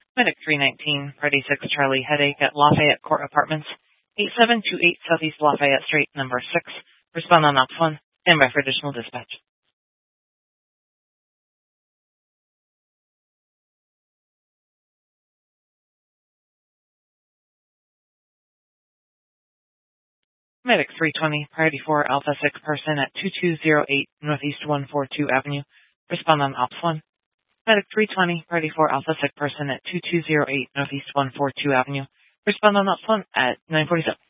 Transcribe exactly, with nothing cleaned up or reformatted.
Medic three nineteen, Party six Charlie Headache at Lafayette Court Apartments, eight seven two eight Southeast Lafayette Street, number six. Respond on Ops one. Stand by for additional dispatch. Medic three twenty, Priority four Alpha six person at two two zero eight Northeast one forty-two Avenue. Respond on Ops one. Medic three twenty, Priority four Alpha six person at two two zero eight Northeast one forty-two Avenue. Respond on Ops one at nine forty-seven.